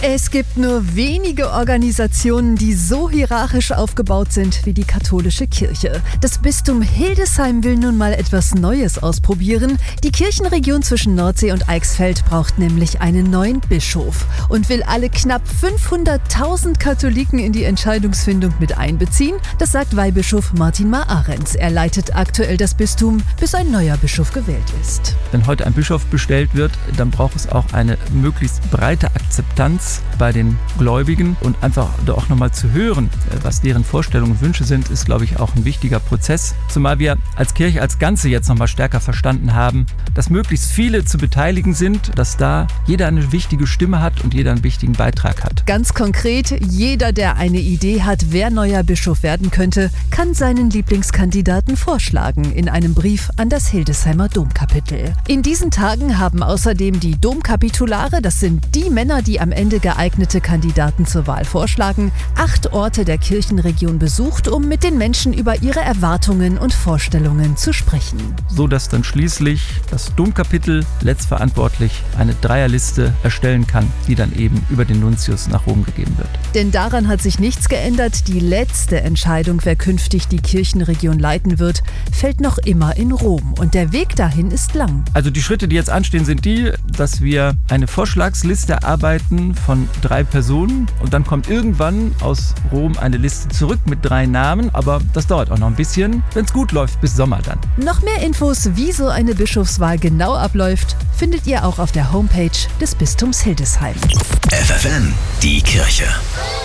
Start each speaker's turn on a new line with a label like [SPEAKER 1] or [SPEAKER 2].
[SPEAKER 1] Es gibt nur wenige Organisationen, die so hierarchisch aufgebaut sind wie die katholische Kirche. Das Bistum Hildesheim will nun mal etwas Neues ausprobieren. Die Kirchenregion zwischen Nordsee und Eichsfeld braucht nämlich einen neuen Bischof und will alle knapp 500.000 Katholiken in die Entscheidungsfindung mit einbeziehen. Das sagt Weihbischof Martin Mar-Ahrens. Er leitet aktuell das Bistum, bis ein neuer Bischof gewählt ist.
[SPEAKER 2] Wenn heute ein Bischof bestellt wird, dann braucht es auch eine möglichst breite Akzeptanz bei den Gläubigen und einfach auch nochmal zu hören, was deren Vorstellungen und Wünsche sind, ist, glaube ich, auch ein wichtiger Prozess. Zumal wir als Kirche als Ganze jetzt nochmal stärker verstanden haben, dass möglichst viele zu beteiligen sind, dass da jeder eine wichtige Stimme hat und jeder einen wichtigen Beitrag hat.
[SPEAKER 1] Ganz konkret, jeder, der eine Idee hat, wer neuer Bischof werden könnte, kann seinen Lieblingskandidaten vorschlagen in einem Brief an das Hildesheimer Domkapitel. In diesen Tagen haben außerdem die Domkapitulare, das sind die Männer, die am Ende geeignete Kandidaten zur Wahl vorschlagen, 8 Orte der Kirchenregion besucht, um mit den Menschen über ihre Erwartungen und Vorstellungen zu sprechen.
[SPEAKER 2] So dass dann schließlich das Domkapitel letztverantwortlich eine Dreierliste erstellen kann, die dann eben über den Nuntius nach Rom gegeben wird.
[SPEAKER 1] Denn daran hat sich nichts geändert. Die letzte Entscheidung, wer künftig die Kirchenregion leiten wird, fällt noch immer in Rom. Und der Weg dahin ist lang.
[SPEAKER 2] Also die Schritte, die jetzt anstehen, sind die, dass wir eine Vorschlagsliste erarbeiten von 3 Personen und dann kommt irgendwann aus Rom eine Liste zurück mit 3 Namen, aber das dauert auch noch ein bisschen, wenn es gut läuft, bis Sommer dann.
[SPEAKER 1] Noch mehr Infos, wie so eine Bischofswahl genau abläuft, findet ihr auch auf der Homepage des Bistums Hildesheim.
[SPEAKER 3] FFN, die Kirche.